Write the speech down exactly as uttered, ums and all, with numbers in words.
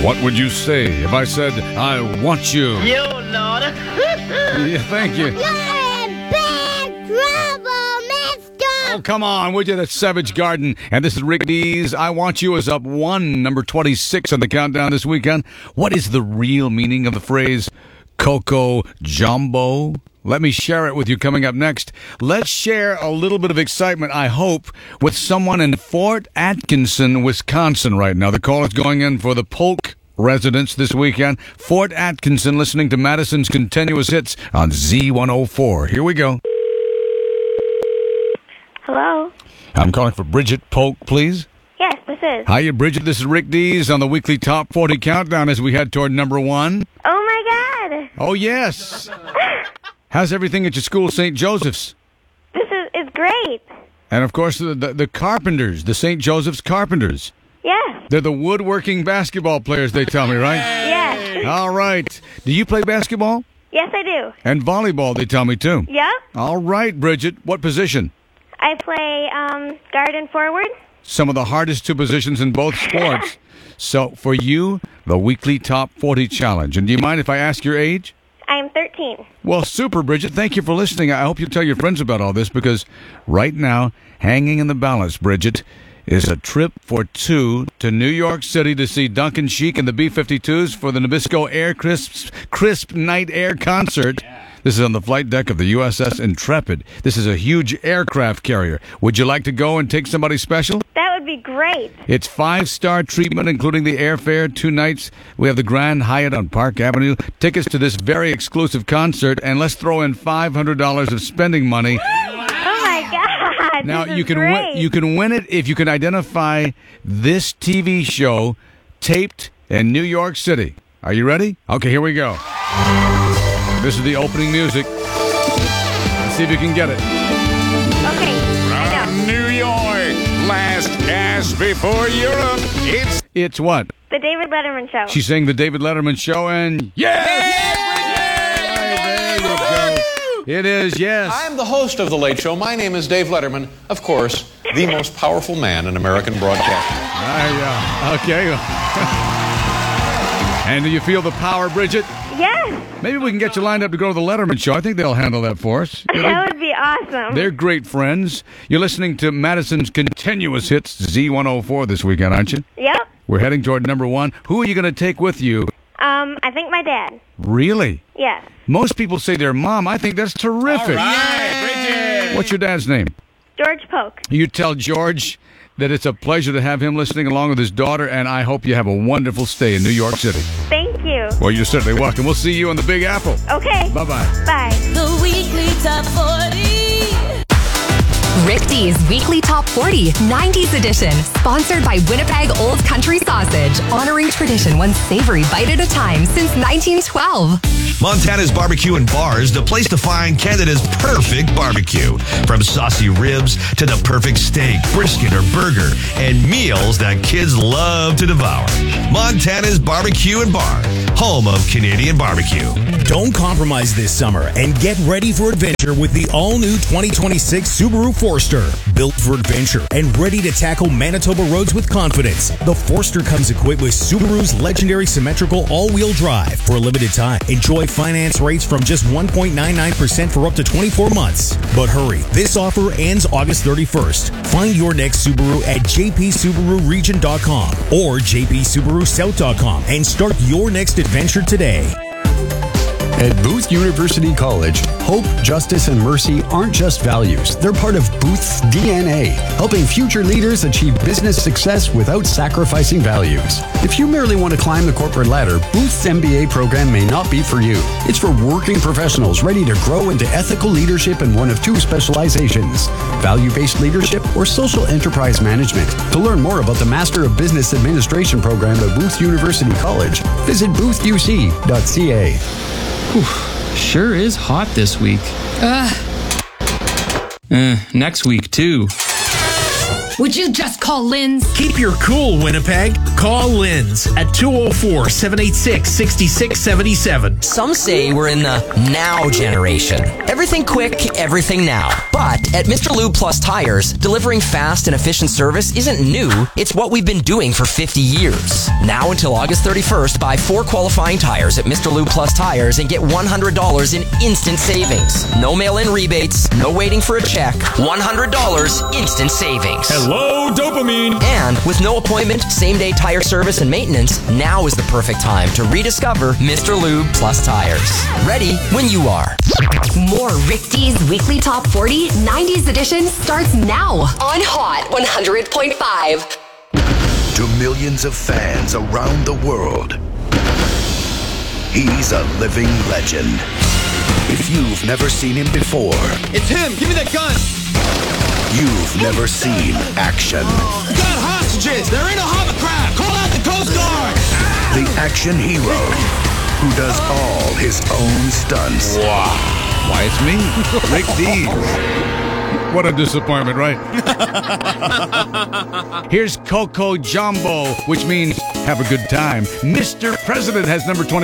What would you say if I said, I want you? You Lord. Yeah, thank you. You're in big trouble, mister! Oh, come on, would you? That's Savage Garden. And this is Rick Dees. I Want You is up one, number twenty-six on the countdown this weekend. What is the real meaning of the phrase Coco Jumbo? Let me share it with you coming up next. Let's share a little bit of excitement, I hope, with someone in Fort Atkinson, Wisconsin right now. The call is going in for the Polk residents this weekend. Fort Atkinson, listening to Madison's Continuous Hits on Z one oh four. Here we go. Hello? I'm calling for Bridget Polk, please. Yes, this is. Hiya, Bridget. This is Rick Dees on the weekly Top forty Countdown as we head toward number one. Oh, my God. Oh, yes. How's everything at your school, Saint Joseph's? This is, is great. And, of course, the, the, the Carpenters, the Saint Joseph's Carpenters. Yes. They're the woodworking basketball players, they tell me, right? Yes. All right. Do you play basketball? Yes, I do. And volleyball, they tell me, too. Yep. All right, Bridget. What position? I play um, guard and forward. Some of the hardest two positions in both sports. So, for you, the weekly Top forty Challenge. And do you mind if I ask your age? I'm thirteen. Well, super, Bridget. Thank you for listening. I hope you tell your friends about all this because right now, hanging in the balance, Bridget, is a trip for two to New York City to see Duncan Sheik and the B fifty-twos for the Nabisco Air Crisp, Crisp Night Air Concert. Yeah. This is on the flight deck of the U S S Intrepid. This is a huge aircraft carrier. Would you like to go and take somebody special? That would be great. It's five-star treatment, including the airfare, two nights. We have the Grand Hyatt on Park Avenue. Tickets to this very exclusive concert, and let's throw in five hundred dollars of spending money. Oh, my God. Now, this you is can great. win, you can win it if you can identify this T V show taped in New York City. Are you ready? Okay, here we go. This is the opening music. Let's see if you can get it. Okay, I know. New York, last gasp before Europe. It's It's what? The David Letterman Show. She's saying the David Letterman Show, and yes! Right, there you go. It is, yes. I'm the host of The Late Show. My name is Dave Letterman. Of course, the most powerful man in American broadcasting. Ah, yeah. Okay. And do you feel the power, Bridget? Yes. Maybe we can get you lined up to go to the Letterman Show. I think they'll handle that for us. That would be awesome. They're great friends. You're listening to Madison's Continuous Hits, Z one oh four this weekend, aren't you? Yep. We're heading toward number one. Who are you going to take with you? Um, I think my dad. Really? Yes. Most people say their mom. I think that's terrific. all right, Bridget. What's your dad's name? George Polk. You tell George that it's a pleasure to have him listening along with his daughter, and I hope you have a wonderful stay in New York City. Thank you. Well, you're certainly welcome. We'll see you on the Big Apple. Okay. Bye-bye. Bye. The weekly Top forty. Rick Dees Weekly Top forty, nineties edition. Sponsored by Winnipeg Old Country Sausage. Honoring tradition one savory bite at a time since nineteen twelve. Montana's Barbecue and Bars, the place to find Canada's perfect barbecue. From saucy ribs to the perfect steak, brisket, or burger, and meals that kids love to devour. Montana's Barbecue and Bars, home of Canadian barbecue. Don't compromise this summer and get ready for adventure with the all-new twenty twenty-six Subaru Forester. Built for adventure and ready to tackle Manitoba roads with confidence. The Forester comes equipped with Subaru's legendary symmetrical all-wheel drive. For a limited time, enjoy finance rates from just one point nine nine percent for up to twenty-four months. But hurry, this offer ends August thirty-first. Find your next Subaru at j p subaru region dot com or j p subaru south dot com and start your next adventure today. At Booth University College, hope, justice, and mercy aren't just values. They're part of Booth's D N A, helping future leaders achieve business success without sacrificing values. If you merely want to climb the corporate ladder, Booth's M B A program may not be for you. It's for working professionals ready to grow into ethical leadership in one of two specializations, value-based leadership or social enterprise management. To learn more about the Master of Business Administration program at Booth University College, visit booth u c dot c a. Whew, sure is hot this week. Uh, uh, next week, too. Would you just call Lynn's? Keep your cool, Winnipeg. Call Lynn's at two oh four, seven eight six, six six seven seven. Some say we're in the now generation. Everything quick, everything now. But at Mister Lube Plus Tires, delivering fast and efficient service isn't new. It's what we've been doing for fifty years. Now until August thirty-first, buy four qualifying tires at Mister Lube Plus Tires and get one hundred dollars in instant savings. No mail-in rebates, no waiting for a check. one hundred dollars instant savings. Hello, dopamine. And with no appointment, same-day tire service and maintenance, now is the perfect time to rediscover Mister Lube Plus Tires. Ready when you are. More Rick D's Weekly Top forty nineties edition starts now on Hot one hundred point five. To millions of fans around the world, he's a living legend. If you've never seen him before, it's him! Give me that gun! You've never seen action. We got hostages! They're in a hovercraft! Call out the Coast Guard! The action hero who does all his own stunts. Wow. Why, it's me, Rick Dees. What a disappointment, right? Here's Coco Jumbo, which means have a good time. Mister President has number twenty.